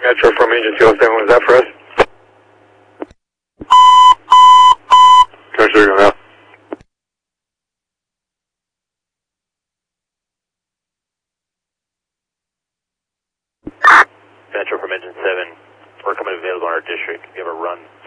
Metro from Engine 207, was that for us? Commissioner, going out. Metro from Engine 7, we're coming available in our district. We have a run